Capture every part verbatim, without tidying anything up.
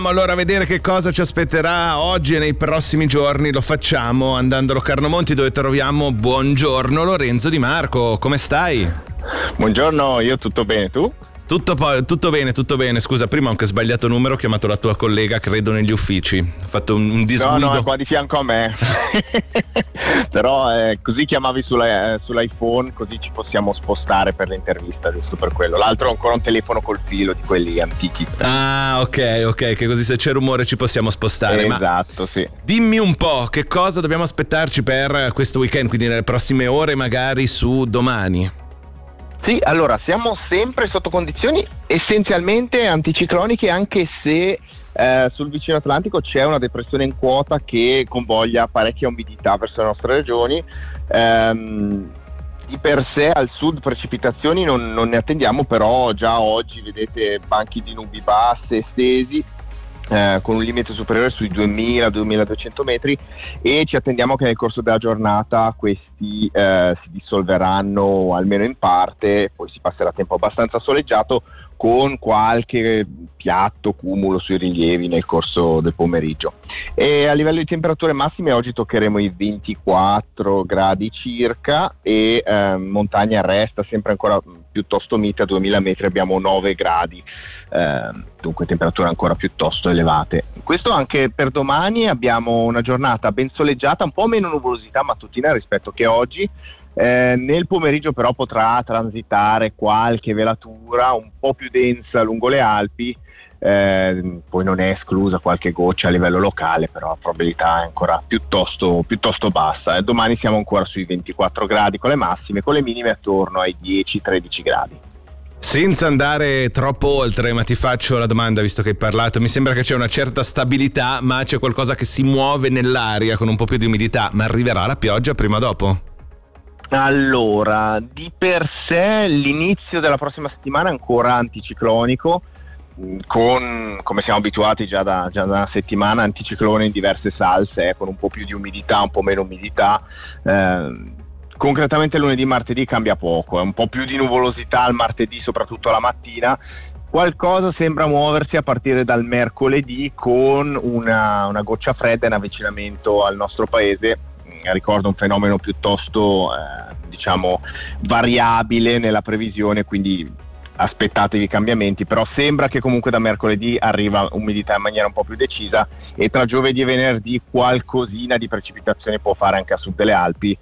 Allora, a vedere che cosa ci aspetterà oggi e nei prossimi giorni lo facciamo andando a Locarno Monti, dove troviamo Buongiorno Lorenzo Di Marco. Come stai? Buongiorno, io tutto bene, tu? Tutto, po- tutto bene, tutto bene. Scusa, prima ho anche sbagliato numero, ho chiamato la tua collega, credo, negli uffici. Ho fatto un, un disguido. No, no, è qua di fianco a me. Però eh, così chiamavi sulla, eh, sull'iPhone, così ci possiamo spostare per l'intervista, giusto per quello. L'altro è ancora un telefono col filo di quelli antichi. Ah, ok, ok, che così se c'è rumore ci possiamo spostare. Esatto, Ma sì. Dimmi un po', che cosa dobbiamo aspettarci per questo weekend, quindi nelle prossime ore, magari su domani? Sì, allora siamo sempre sotto condizioni essenzialmente anticicloniche, anche se eh, sul vicino Atlantico c'è una depressione in quota che convoglia parecchia umidità verso le nostre regioni. Ehm, di per sé al sud precipitazioni non, non ne attendiamo, però già oggi vedete banchi di nubi basse estesi, Eh, con un limite superiore sui duemila duemiladuecento metri, e ci attendiamo che nel corso della giornata questi eh, si dissolveranno almeno in parte, poi si passerà tempo abbastanza soleggiato con qualche piatto cumulo sui rilievi nel corso del pomeriggio. E a livello di temperature massime oggi toccheremo i ventiquattro gradi circa, e eh, montagna resta sempre ancora piuttosto mite, a duemila metri abbiamo nove gradi, eh, dunque temperature ancora piuttosto elevate. Questo anche per domani. Abbiamo una giornata ben soleggiata, un po' meno nuvolosità mattutina rispetto che oggi. Eh, nel pomeriggio però potrà transitare qualche velatura un po' più densa lungo le Alpi, eh, poi non è esclusa qualche goccia a livello locale, però la probabilità è ancora piuttosto, piuttosto bassa. Eh, domani siamo ancora sui ventiquattro gradi con le massime, con le minime attorno ai dieci tredici gradi. Senza andare troppo oltre, ma ti faccio la domanda, visto che hai parlato, mi sembra che c'è una certa stabilità, ma c'è qualcosa che si muove nell'aria con un po' più di umidità, ma arriverà la pioggia prima o dopo? Allora, di per sé l'inizio della prossima settimana è ancora anticiclonico, con, come siamo abituati già da, già da una settimana, anticiclone in diverse salse, eh, con un po' più di umidità, un po' meno umidità. Eh, concretamente lunedì e martedì cambia poco, è un po' più di nuvolosità al martedì, soprattutto la mattina. Qualcosa sembra muoversi a partire dal mercoledì, con una, una goccia fredda in avvicinamento al nostro paese. Ricordo un fenomeno piuttosto eh, diciamo variabile nella previsione, quindi aspettatevi cambiamenti, però sembra che comunque da mercoledì arriva umidità in maniera un po' più decisa, e tra giovedì e venerdì qualcosina di precipitazione può fare anche a sud delle Alpi,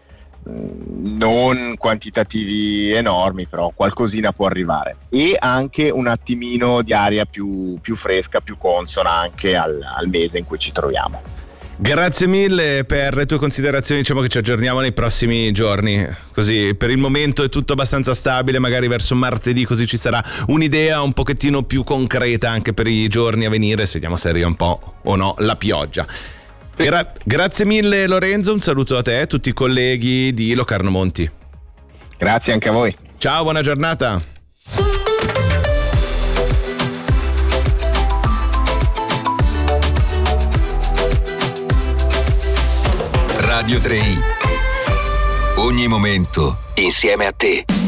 non quantitativi enormi, però qualcosina può arrivare, e anche un attimino di aria più, più fresca, più consona anche al, al mese in cui ci troviamo. Grazie mille per le tue considerazioni, diciamo che ci aggiorniamo nei prossimi giorni, così per il momento è tutto abbastanza stabile, magari verso martedì così ci sarà un'idea un pochettino più concreta anche per i giorni a venire, se vediamo se arriva un po' o no la pioggia. Gra- grazie mille Lorenzo, un saluto a te e a tutti i colleghi di Locarno Monti. Grazie anche a voi. Ciao, buona giornata. Radio tre, ogni momento insieme a te.